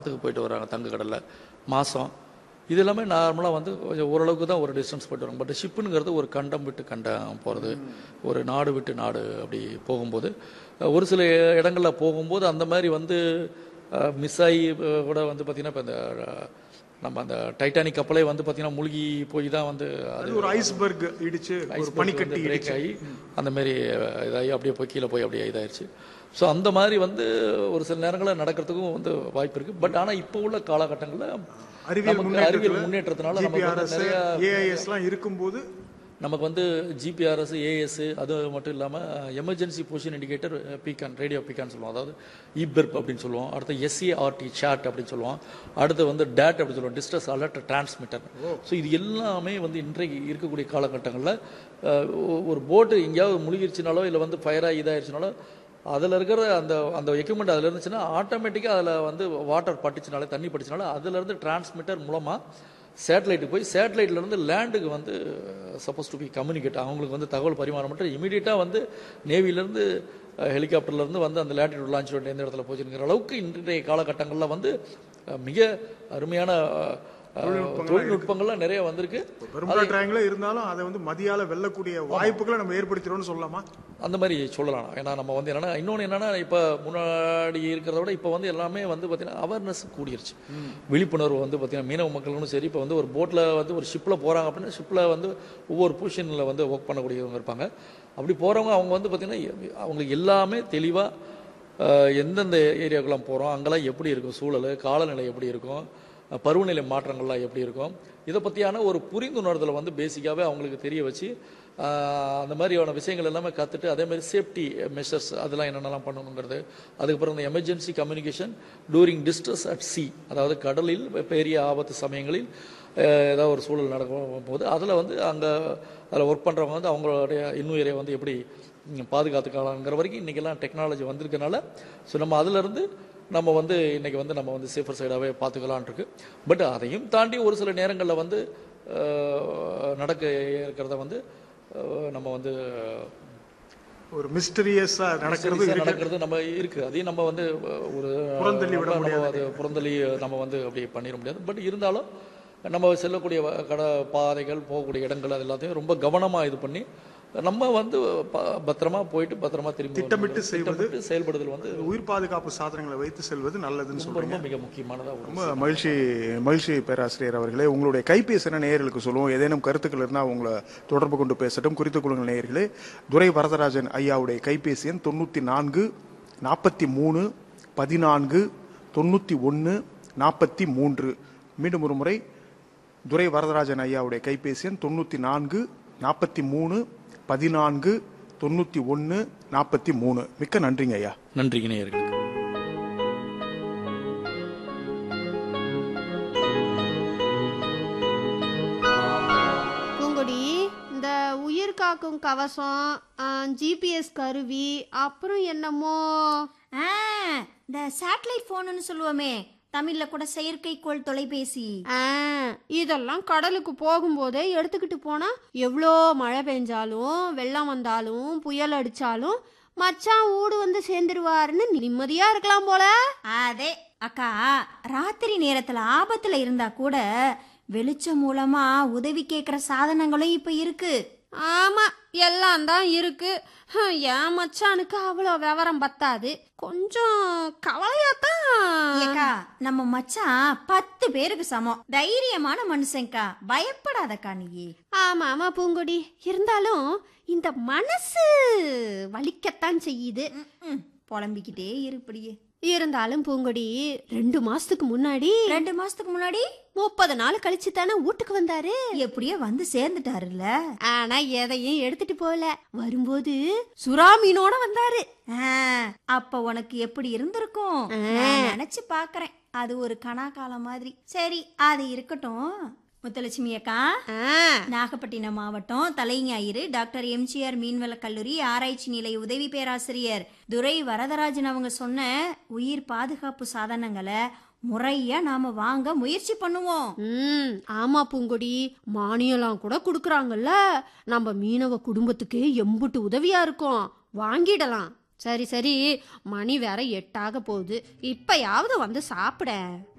போயிட்டு வராங்க தங்க கடலில் மாதம். இது எல்லாமே நார்மலாக வந்து கொஞ்சம் ஓரளவுக்கு தான் ஒரு டிஸ்டன்ஸ் போயிட்டு வராங்க. பட் ஷிப்புங்கிறது ஒரு கண்டம் விட்டு கண்டம் போகிறது, ஒரு நாடு விட்டு நாடு அப்படி போகும்போது ஒரு சில இடங்களில் போகும்போது அந்த மாதிரி வந்து மிஸ் ஆகி கூட வந்து பார்த்திங்கன்னா இப்போ இந்த நம்ம அந்த டைட்டானிக் கப்பலே வந்து பார்த்திங்கன்னா மூழ்கி போய் தான் வந்து அது ஒரு ஐஸ்பர்க் இடிச்சு பனிக்கட்டி பிரேக் ஆகி அந்த மாதிரி இதாகி அப்படியே போய் கீழே போய் அப்படியே இதாகிடுச்சு. ஸோ அந்த மாதிரி வந்து ஒரு சில நேரங்களில் நடக்கிறதுக்கும் வந்து வாய்ப்பு இருக்குது. பட் ஆனால் இப்போ உள்ள காலகட்டங்களில் அறிவியல் முன்னேற்றத்தினால நமக்கு நிறைய ஏஐஎஸ்லாம் இருக்கும்போது நமக்கு வந்து ஜிபிஆர்எஸ், ஏஎஸ், அது மட்டும் இல்லாமல் emergency position indicator beacon, radio பீக்கான்னு சொல்லுவோம், அதாவது இபெர்ப் அப்படின்னு சொல்லுவோம். அடுத்து எஸ்ஏஆர்டி சாட் அப்படின்னு சொல்லுவோம். அடுத்து வந்து டேட் அப்படின்னு சொல்லுவோம், டிஸ்ட்ரஸ் அலர்ட் டிரான்ஸ்மிட்டர். ஸோ இது எல்லாமே வந்து இன்றைக்கு இருக்கக்கூடிய காலகட்டங்களில் ஒரு போட்டு எங்கேயாவது முழுகிருச்சுனாலோ இல்லை வந்து ஃபயராக இதாகிடுச்சுனாலோ அதில் இருக்கிற அந்த அந்த எக்யூப்மெண்ட் அதில் இருந்துச்சுன்னா ஆட்டோமேட்டிக்காக அதில் வந்து வாட்டர் பட்டுச்சுனால, தண்ணி பட்டுச்சுனால அதிலேருந்து டிரான்ஸ்மிட்டர் மூலமாக சேட்டலைட்டுக்கு போய் சேட்டலைட்லேருந்து லேண்டுக்கு வந்து சப்போஸ் டு பி கம்யூனிகேட், அவங்களுக்கு வந்து தகவல் பரிமாறம் மட்டும் இமீடியட்டாக வந்து நேவிலேருந்து ஹெலிகாப்டர்லேருந்து வந்து அந்த லேட்டிடியூட் லான்ச் பண்ணி எந்த இடத்துல போச்சுங்கிற அளவுக்கு இன்றைய காலகட்டங்களில் வந்து மிக அருமையான தொழில்நுட்பங்கள்லாம் நிறைய வந்திருக்கு. பெரும்பாலான ட்ராயங்களே இருந்தாலும் அதை வந்து மதியால வெல்லக்கூடிய வாய்ப்புகளை நம்ம ஏற்படுத்திடும்னு சொல்லலாமா? அந்த மாதிரி சொல்லலாம். ஏன்னா நம்ம வந்து என்னன்னா இன்னொன்று என்னன்னா இப்போ முன்னாடி இருக்கிறத விட இப்போ வந்து எல்லாமே வந்து பார்த்தீங்கன்னா அவேர்னஸ் கூடிருச்சு, விழிப்புணர்வு வந்து பார்த்தீங்கன்னா மீனவ மக்களும் சரி. இப்போ வந்து ஒரு போட்டில் வந்து ஒரு ஷிப்பில் போகிறாங்க அப்படின்னா ஷிப்பில் வந்து ஒவ்வொரு பொசிஷனில் வந்து ஒர்க் பண்ணக்கூடியவங்க இருப்பாங்க. அப்படி போகிறவங்க அவங்க வந்து பார்த்தீங்கன்னா அவங்களுக்கு எல்லாமே தெளிவாக எந்தெந்த ஏரியாவுக்கெல்லாம் போகிறோம், அங்கெல்லாம் எப்படி இருக்கும் சூழல், காலநிலை எப்படி இருக்கும், பருவநிலை மாற்றங்கள்லாம் எப்படி இருக்கும், இதை பற்றியான ஒரு புரிந்துணர்தலை வந்து பேசிக்காகவே அவங்களுக்கு தெரிய வச்சு அந்த மாதிரியான விஷயங்கள் எல்லாமே கற்றுட்டு அதேமாதிரி சேஃப்டி மெஷர்ஸ் அதெல்லாம் என்னென்னலாம் பண்ணணுங்கிறது. அதுக்கப்புறம் இந்த emergency communication touring distress at C, அதாவது கடலில் பெரிய ஆபத்து சமயங்களில் ஏதாவது ஒரு சூழல் நடக்கும் போது அதில் வந்து அங்கே அதில் ஒர்க் பண்ணுறவங்க வந்து அவங்களுடைய இன்னுயிரை வந்து எப்படி பாதுகாத்துக்கலாங்கிற வரைக்கும் இன்றைக்கெல்லாம் டெக்னாலஜி வந்திருக்கனால ஸோ நம்ம அதிலிருந்து நம்ம வந்து இன்றைக்கி வந்து நம்ம வந்து சேஃபர் சைடாகவே பார்த்துக்கலான் இருக்கு. பட் அதையும் தாண்டி ஒரு சில நேரங்களில் வந்து நடக்க இருக்கிறத வந்து நம்ம வந்து ஒரு மிஸ்டரியஸா நடக்கிறது நம்ம இருக்கு. அதையும் நம்ம வந்து ஒரு புறந்தள்ளி நம்ம வந்து அப்படி பண்ணிட முடியாது. பட் இருந்தாலும் நம்ம செல்லக்கூடிய பாதைகள், போகக்கூடிய இடங்கள் அது எல்லாத்தையும் ரொம்ப கவனமாக இது பண்ணி நம்ம வந்து பத்திரமா போயிட்டு பத்திரமா திரும்பி திட்டமிட்டு செயல்படுதல் வந்து உயிர் பாதுகாப்பு சாதனங்களை வைத்து செல்வது நல்லதுன்னு சொல்றீங்க. மிக முக்கியமானதாக ரொம்ப மகிழ்ச்சி பேராசிரியர் அவர்களே. உங்களுடைய கைபேசி நேயர்களுக்கு சொல்லுவோம், ஏதேனும் கருத்துக்கள் இருந்தால் உங்களை தொடர்பு கொண்டு பேசட்டும், குறித்துக் கொள்ளுங்கள் நேயர்களே. துரை வரதராஜன் ஐயாவுடைய கைபேசி எண் 94 43 14 91 43. மீண்டும் ஒரு முறை துரை வரதராஜன் ஐயாவுடைய கைபேசி எண் 94 43 14 91 43. மிக்க நன்றிங்க ஐயா. நன்றிங்க நேயர்களுக்கு. பூங்கொடி, இந்த உயிர் காக்கும் கவசம், ஜிபிஎஸ் கருவி, அப்புறம் என்னமோ இந்த சேட்டலைட் போன்னு சொல்லுவோமே, தமிழ்ல கூட செயற்கைக்கோள் தொலைபேசி, இதெல்லாம் கடலுக்கு போகும்போதே எடுத்துக்கிட்டு போனா எவ்வளோ மழை பெஞ்சாலும் வெள்ளம் வந்தாலும் புயல் அடிச்சாலும் மச்சான் ஊடு வந்து சேர்ந்துருவாருன்னு நிம்மதியா இருக்கலாம் போல. அதே அக்கா, ராத்திரி நேரத்துல ஆபத்துல இருந்தா கூட வெளிச்சம் மூலமா உதவி கேட்கிற சாதனங்களும் இப்ப இருக்கு. ஆமா, எல்லாம் தான் இருக்கு. என் மச்சானுக்கு அவ்வளோ விவரம் பத்தாது, கொஞ்சம் கவலையாத்தான். நம்ம மச்சான் 10 பேருக்கு சமம், தைரியமான மனுஷன்கா, பயப்படாதக்கா நீ. ஆமா ஆமா பூங்கொடி, இருந்தாலும் இந்த மனசு வலிக்கத்தான் செய்யுது. புலம்பிக்கிட்டே இருப்படியே. இருந்தாலும் பூங்கொடி, 2 மாசத்துக்கு முன்னாடி 30 நாள் கழிச்சு தானே வீட்டுக்கு வந்தாரு. எப்படியோ வந்து சேர்ந்துட்டாருல்ல. ஆனா எதையும் எடுத்துட்டு போல, வரும்போது சுறா மீனோட வந்தாரு. அப்ப உனக்கு எப்படி இருந்திருக்கும் நினைச்சு பாக்குறேன். அது ஒரு கனாக்காலம் மாதிரி. சரி, அது இருக்கட்டும். முத்துலட்சுமி அக்கா, நாகப்பட்டினம் மாவட்டம் தலைஞாயிறு டாக்டர் எம்ஜிஆர் மீன்வள கல்லூரி ஆராய்ச்சி நிலைய உதவி பேராசிரியர் துரை வரதராஜன் அவங்க சொன்ன உயிர் பாதுகாப்பு சாதனங்களை முறையா நாம வாங்க முயற்சி பண்ணுவோம். ஆமா பூங்கொடி, மானியெல்லாம் கூட குடுக்கறாங்கல்ல, நம்ம மீனவ குடும்பத்துக்கு எம்புட்டு உதவியா இருக்கும், வாங்கிடலாம். சரி சரி, மணி வேற 8 ஆக போகுது, இப்பயாவது வந்து சாப்பிட.